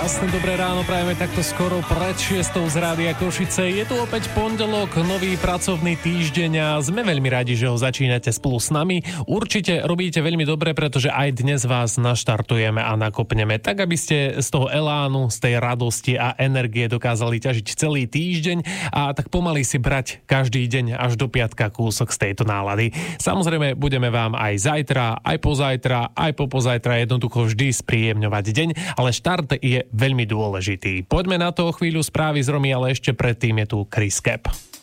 Krásne dobré ráno, prajeme takto skoro pred 6 z Rádia Košice. Je tu opäť pondelok, nový pracovný týždeň a sme veľmi radi, že ho začínate spolu s nami. Určite robíte veľmi dobre, pretože aj dnes vás naštartujeme a nakopneme, tak aby ste z toho elánu, z tej radosti a energie dokázali ťažiť celý týždeň a tak pomaly si brať každý deň až do piatka kúsok z tejto nálady. Samozrejme, budeme vám aj zajtra, aj pozajtra, aj popozajtra jednoducho vždy spríjemňovať deň, ale štart je veľmi dôležitý. Poďme na to o chvíľu, správy z Romy, ale ešte predtým je tu Chris Cap.